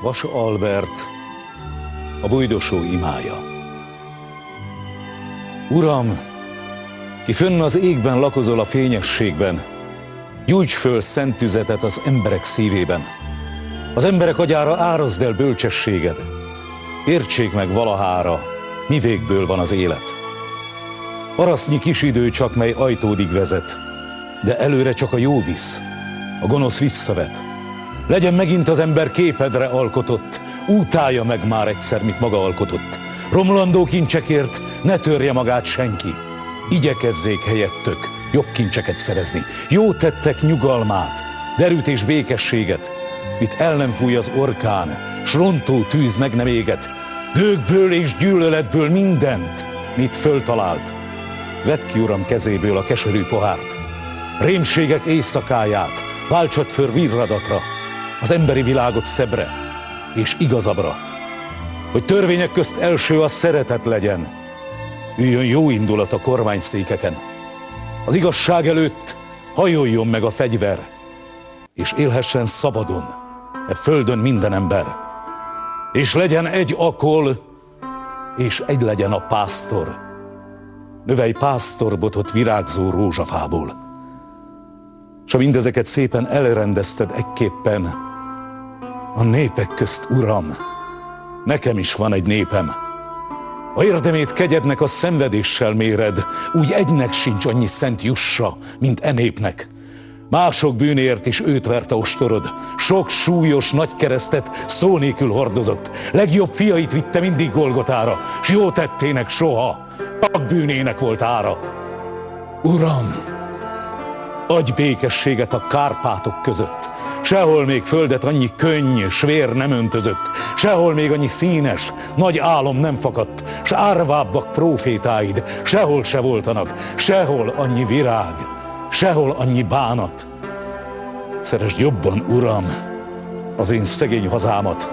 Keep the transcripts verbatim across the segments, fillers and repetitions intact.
Vas Albert, a Bujdosó imája. Uram, ki fönn az égben lakozol a fényességben, gyújts föl szent tüzetet az emberek szívében. Az emberek agyára árazd el bölcsességed. Értsék meg valahára, mi végből van az élet. Arasznyi kis idő csak, mely ajtódig vezet, de előre csak a jó visz, a gonosz visszavet. Legyen megint az ember képedre alkotott, útálja meg már egyszer, mit maga alkotott. Romlandó kincsekért ne törje magát senki. Igyekezzék helyettök jobb kincseket szerezni. Jó tettek nyugalmát, derűt és békességet, mit el nem fúj az orkán, s rontó tűz meg nem éget. Bőgből és gyűlöletből mindent, mit föltalált. Vedd ki, Uram, kezéből a keserű pohárt. Rémségek éjszakáját váltsad föl virradatra, az emberi világot szebbre és igazabbra. Hogy törvények közt első a szeretet legyen, üljön jó indulat a kormányszékeken. Az igazság előtt hajoljon meg a fegyver, és élhessen szabadon e földön minden ember. És legyen egy akol, és egy legyen a pásztor. Növelj pásztorbotot virágzó rózsafából. S ha mindezeket szépen elrendezted ekképpen, a népek közt, Uram, nekem is van egy népem. A érdemét kegyednek a szenvedéssel méred, úgy egynek sincs annyi szent jussa, mint e népnek. Mások bűnért is őt verte ostorod, sok súlyos nagy keresztet szó nélkül hordozott. Legjobb fiait vitte mindig Golgotára, s jó tettének soha, csak bűnének volt ára. Uram, adj békességet a Kárpátok között, sehol még földet annyi könny, s vér nem öntözött, sehol még annyi színes, nagy álom nem fakadt, s árvábbak prófétáid, sehol se voltanak, sehol annyi virág, sehol annyi bánat. Szeresd jobban, Uram, az én szegény hazámat.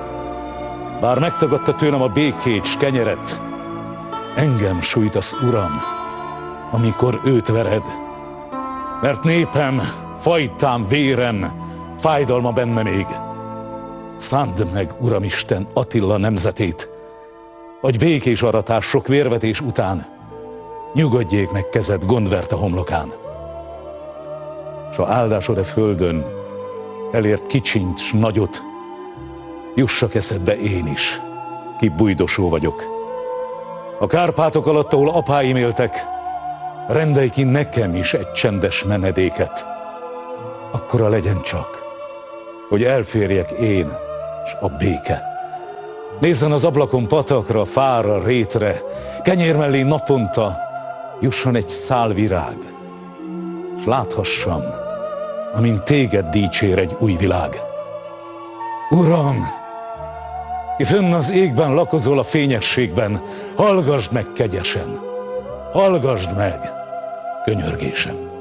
Bár megtagadta tőlem a békét s kenyeret, engem sújtasz, Uram, amikor őt vered. Mert népem, fajtám, vérem, fájdalma benne még. Szánd meg, Uramisten, Attila nemzetét, adj békés aratás sok vérvetés után, nyugodjék meg kezed gondverte homlokán. S ha áldásod e földön elért kicsint s nagyot, jussak eszedbe én is, ki Bujdosó vagyok. A Kárpátok alatt, ahol apáim éltek, rendelj ki nekem is egy csendes menedéket. Akkora legyen csak, hogy elférjek én s a béke. Nézzen az ablakon patakra, fára, rétre, kenyér mellé naponta jusson egy szál virág, s láthassam, amint téged dicsér egy új világ. Uram, ki fönn az égben lakozol a fényességben, hallgasd meg kegyesen, hallgasd meg könyörgésem.